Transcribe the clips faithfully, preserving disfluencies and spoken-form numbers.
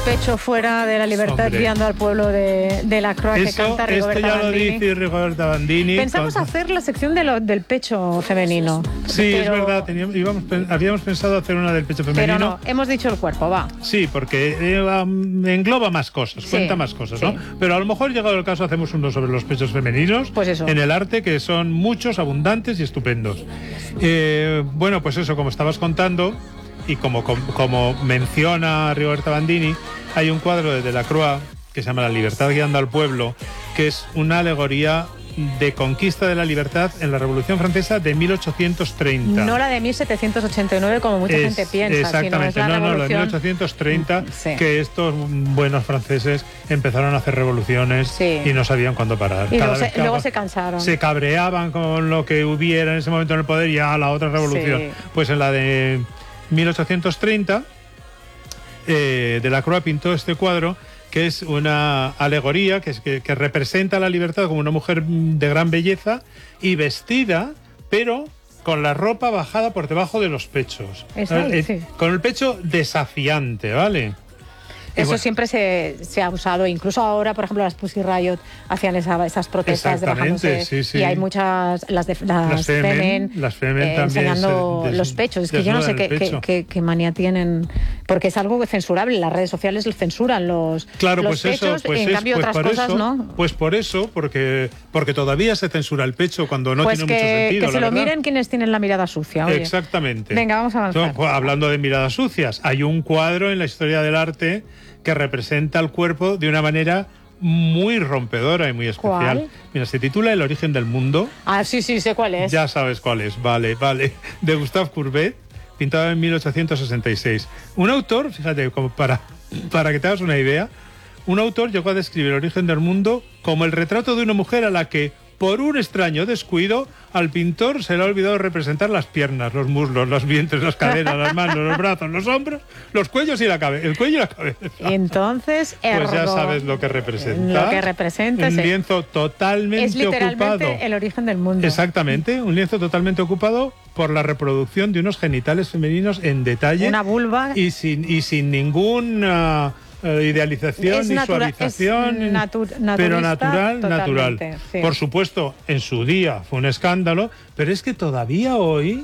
pecho fuera de la libertad, Hombre. guiando al pueblo de, de la Croix, que Eso, canta esto Rigoberta ya lo Bandini. dice Rigoberta Bandini. Pensamos con- hacer la sección de lo, del pecho femenino. Sí, pero, es verdad, teníamos, íbamos, habíamos pensado hacer una del pecho femenino. Pero no, hemos dicho el cuerpo, va. Sí, porque eh, um, engloba más cosas, Sí, cuenta más cosas, ¿no? sí. Pero a lo mejor, llegado el caso, hacemos uno sobre los pechos femeninos Pues eso. en el arte, que son muchos, abundantes y estupendos. Eh, bueno, pues eso, como estabas contando, y como, como, como menciona Rigoberta Bandini, hay un cuadro de Delacroix que se llama La libertad guiando al pueblo, que es una alegoría de conquista de la libertad en la Revolución Francesa de mil ochocientos treinta. No la de mil setecientos ochenta y nueve, como mucha Es- gente piensa. Exactamente, sino es la no, no, la de revolución. mil ochocientos treinta, Sí. que estos buenos franceses empezaron a hacer revoluciones Sí. y no sabían cuándo parar. Y Cada luego, vez se, que luego algo- se cansaron. se cabreaban con lo que hubiera en ese momento en el poder y ya la otra revolución. Sí. Pues en la de mil ochocientos treinta, eh, Delacroix pintó este cuadro, que es una alegoría que, es, que, que representa la libertad como una mujer de gran belleza y vestida, pero con la ropa bajada por debajo de los pechos. Está ahí, Eh, sí. Con el pecho desafiante, ¿vale? Y Eso bueno, siempre se, se ha usado, incluso ahora, por ejemplo, las Pussy Riot hacían esa- esas protestas de Exactamente, bajándose, sí, sí. y hay muchas, las, de, las, Las Femen, Femen, las Femen eh, también enseñando se des- los pechos. Es que yo no sé desnudan qué, el qué, pecho. qué- qué manía tienen, porque es algo censurable. Las redes sociales censuran los, Claro, los pues pechos, eso, pues en es- cambio pues otras por cosas eso, no. Pues por eso, porque, porque todavía se censura el pecho cuando no pues tiene que, mucho sentido. que la se lo verdad. miren quienes tienen la mirada sucia. Oye. Exactamente. Venga, vamos a avanzar. So, hablando de miradas sucias, hay un cuadro en la historia del arte que representa el cuerpo de una manera muy rompedora y muy especial. ¿Cuál? Mira, se titula El origen del mundo. Ah, sí, sí, sé cuál es. Ya sabes cuál es, vale, vale. De Gustave Courbet, pintado en mil ochocientos sesenta y seis. Un autor, fíjate, como para, para que te hagas una idea, un autor llegó a describir el origen del mundo como el retrato de una mujer a la que, por un extraño descuido, al pintor se le ha olvidado representar las piernas, los muslos, los vientres, las caderas, las manos, los brazos, los hombros, los cuellos y la cabeza, el cuello y la cabeza. Entonces, Pues ya ergo, sabes lo que representa. Lo que representa un sí. lienzo totalmente es literalmente ocupado. el origen del mundo. Exactamente, un lienzo totalmente ocupado por la reproducción de unos genitales femeninos en detalle. Una vulva. Y sin, y sin ninguna eh, idealización Es ni natura- suavización, es natu- pero naturista natural, natural. totalmente, sí. Por supuesto, en su día fue un escándalo, pero es que todavía hoy,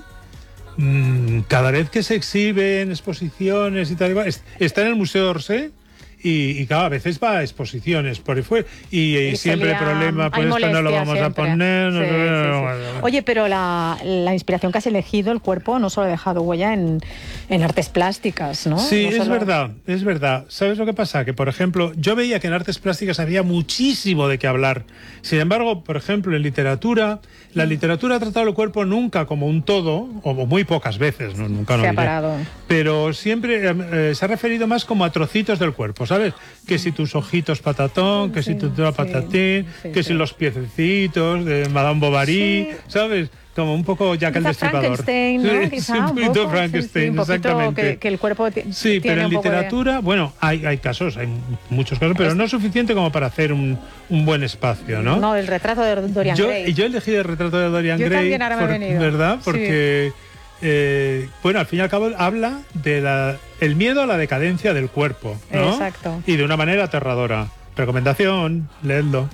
mmm, cada vez que se exhibe en exposiciones y tal, y cual, es- está en el Museo d'Orsay. Y, y cada vez va a exposiciones por ahí fue y, y Y se siempre lía- problema, pues hay esto no lo molestia vamos siempre. a poner. no Sí, sé, sí, sí. bueno, bueno. Oye, pero la, la inspiración que has elegido, el cuerpo, no solo ha dejado huella en, en artes plásticas, ¿no? Sí, No es solo- verdad, es verdad. ¿Sabes lo que pasa? Que, por ejemplo, yo veía que en artes plásticas había muchísimo de qué hablar. Sin embargo, por ejemplo, en literatura, la literatura ha tratado el cuerpo nunca como un todo, o muy pocas veces, no, nunca no Se ha diré. parado. Pero siempre eh, eh, se ha referido más como a trocitos del cuerpo, ¿sabes? Que si tus ojitos patatón, que si Sí, tu dedo sí, patatín, sí, que sí. si los piececitos de Madame Bovary, Sí. ¿sabes? Como un poco Jack el Quizá Destripador. Frankenstein, ¿no? Sí, Quizá sí, un un poquito poco, sí, Frankenstein, sí, un poquito exactamente. que, que el cuerpo ti- Sí, tiene pero en un poco de- literatura, bueno, hay, hay casos, hay muchos casos, pero no suficiente como para hacer un, un buen espacio, ¿no? No, el retrato de Dorian yo, Gray. yo elegí el retrato de Dorian Yo Gray, también, ahora me ha por- venido. ¿verdad? Sí. Porque, eh, bueno, al fin y al cabo habla de la, el miedo a la decadencia del cuerpo, ¿no? Exacto. Y de una manera aterradora. Recomendación, leedlo.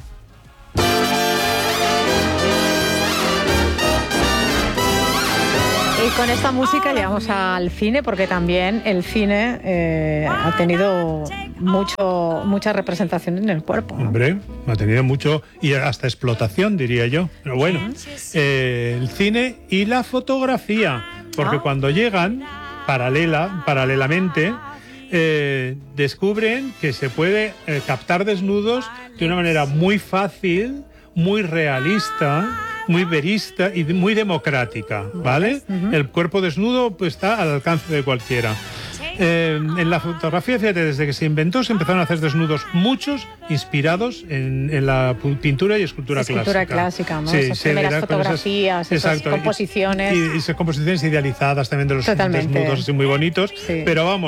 Y con esta música llegamos al cine, porque también el cine eh, ha tenido mucho, mucha representación en el cuerpo, ¿no? Hombre, ha tenido mucho y hasta explotación, diría yo. Pero bueno, eh, el cine y la fotografía, porque Ah. cuando llegan paralela, paralelamente, eh, descubren que se puede eh, captar desnudos de una manera muy fácil, muy realista, muy verista y muy democrática, ¿vale? El cuerpo desnudo pues, está al alcance de cualquiera. Eh, en la fotografía, fíjate, desde que se inventó se empezaron a hacer desnudos muchos inspirados en, en la pu- pintura y escultura, Escultura clásica. clásica, ¿no? Esas se primeras verá con esas- fotografías, esas exacto, y- composiciones. Y, y esas composiciones idealizadas también de los Totalmente. desnudos así muy bonitos. Sí. Pero vamos,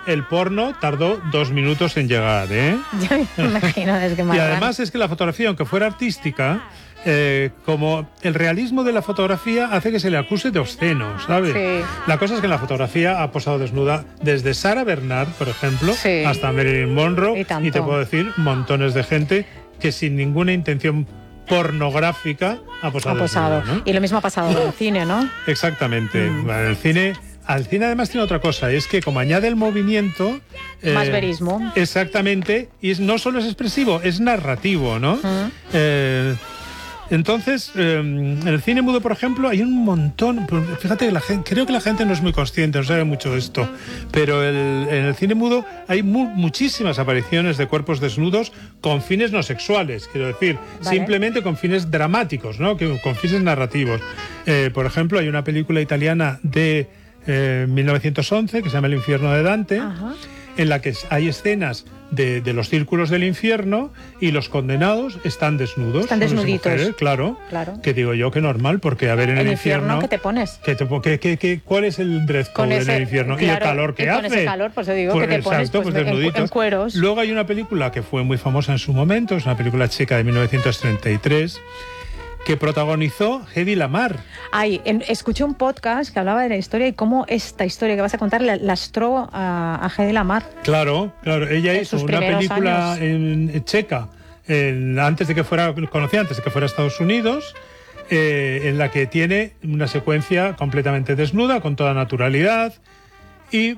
el porno tardó dos minutos en llegar, ¿eh? Ya me imagino, es que Y además es que la fotografía, aunque fuera artística, eh, como el realismo de la fotografía hace que se le acuse de obsceno, ¿sabes? Sí. La cosa es que en la fotografía ha posado desnuda desde Sarah Bernhardt, por ejemplo, Sí. hasta Marilyn Monroe, Y tanto. y te puedo decir montones de gente que sin ninguna intención pornográfica ha posado. Ha posado. desnuda, ¿no? Y lo mismo ha pasado en el cine, ¿no? Exactamente. Mm. Bueno, el cine, al cine además tiene otra cosa, es que como añade el movimiento... Más eh, verismo. Exactamente, y es, no solo es expresivo, es narrativo, ¿no? Mm. Eh, entonces, eh, en el cine mudo, por ejemplo, hay un montón. Fíjate que la gente, creo que la gente no es muy consciente, no sabe mucho de esto, pero el, en el cine mudo hay mu muchísimas apariciones de cuerpos desnudos con fines no sexuales, quiero decir, Vale. simplemente con fines dramáticos, ¿no? Que, con fines narrativos. Eh, por ejemplo, hay una película italiana de eh, mil novecientos once que se llama El infierno de Dante. Ajá. En la que hay escenas de, de los círculos del infierno y los condenados están desnudos. Están hombres y desnuditos. mujeres, claro, Claro. Que digo yo que normal, porque a ver en el, El infierno, ¿qué te pones? ¿qué te po- qué- qué- qué- ¿Cuál es el dress Con code ese- en el infierno? y el claro, calor que y con hace. ese calor, pues te digo Pues, que te pones, exacto, pues, pues en cu- desnuditos. en cueros. Luego hay una película que fue muy famosa en su momento, es una película checa de mil novecientos treinta y tres, que protagonizó Hedy Lamarr. Ay, en- escuché un podcast que hablaba de la historia y cómo esta historia que vas a contar la- lastró a, a Hedy Lamarr. Claro, claro. Ella En hizo sus una primeros película años. en, en checa, en- antes de que fuera conocida, antes de que fuera a Estados Unidos, eh, en la que tiene una secuencia completamente desnuda, con toda naturalidad, y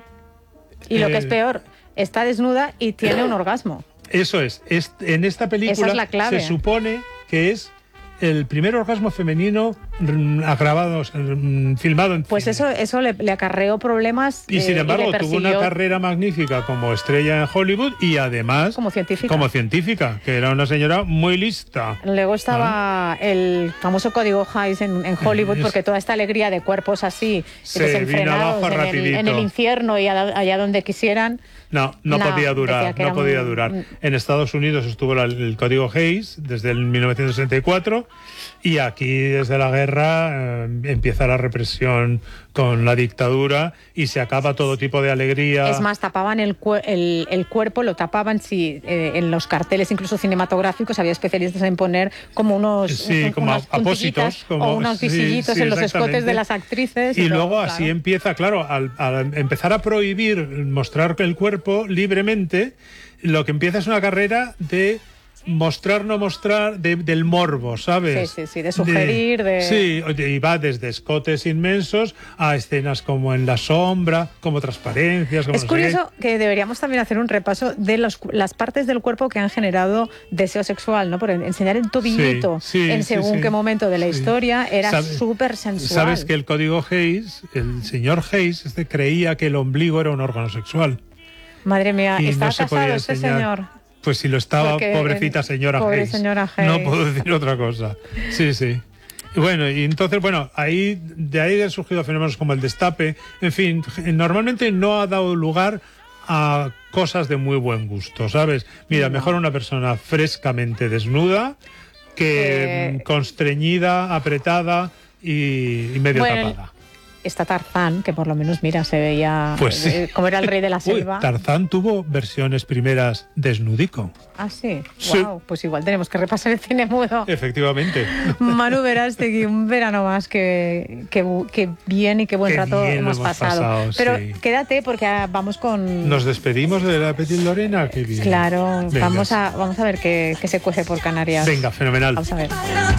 Y lo que Eh, es peor, está desnuda y tiene un orgasmo. eso es, es- en esta película Esa es la clave. se supone que es el primer orgasmo femenino mm, agravado, mm, filmado en Pues cine. eso, eso le, le acarreó problemas. Y eh, sin embargo le tuvo una persiguió carrera magnífica como estrella en Hollywood y además como científica. como científica, que era una señora muy lista. Luego estaba el famoso código Hays en, en Hollywood, Es- porque toda esta alegría de cuerpos así, Se vino desenfrenados abajo en el, rapidito. en el infierno y a- allá donde quisieran. No, no, No, podía decía durar, que no era podía un- durar. un- En Estados Unidos estuvo la- el código Hays desde el mil novecientos sesenta y cuatro y aquí desde la guerra eh, empieza la represión con la dictadura y se acaba todo tipo de alegría. Es más, tapaban el, cuer- el, el cuerpo, lo tapaban, sí, eh, en los carteles incluso cinematográficos había especialistas en poner como unos, Sí, un- como unas apósitos, puntillitas como- o unos sí, visillitos sí, en los escotes exactamente. de las actrices. Y todo, luego así claro. empieza, claro, al, al empezar a prohibir mostrar el cuerpo libremente, lo que empieza es una carrera de mostrar, no mostrar, de- del morbo, ¿sabes? Sí, sí, sí, de sugerir, de- Sí, y va desde escotes inmensos a escenas como en la sombra, como transparencias, como Es no sé qué. curioso que deberíamos también hacer un repaso de los, las partes del cuerpo que han generado deseo sexual, ¿no? Por enseñar el tobillito Sí, sí, en sí, según sí. qué momento de la Sí. historia era Sabe- súper sensual. Sabes que el código Hays, el señor Hays, este, creía que el ombligo era un órgano sexual. Madre mía, Y ¿está no se casado podía este enseñar. señor? Pues si lo estaba, Porque pobrecita en- señora pobre Hayes. señora No Hayes. puedo decir otra cosa. Sí, sí. Y bueno, y entonces, bueno, ahí de ahí han surgido fenómenos como el destape. En fin, normalmente no ha dado lugar a cosas de muy buen gusto, ¿sabes? Mira, No. mejor una persona frescamente desnuda que Eh. mm, constreñida, apretada y, y medio Bueno, tapada. Está Tarzán, que por lo menos, mira, se veía Pues sí. eh, como era el rey de la Uy, selva. Tarzán tuvo versiones primeras desnudico. Ah, sí. Sí. Wow, pues igual tenemos que repasar el cine mudo. Efectivamente. Manu Verástegui, un verano más que, que, que bien y qué buen Qué rato bien lo hemos, hemos pasado. pasado, Pero sí. quédate porque ah, vamos con... Nos despedimos de la Petit Lorena. Qué bien. Claro, Venga. vamos a, vamos a ver qué, qué se cuece por Canarias. Venga, fenomenal. Vamos a ver.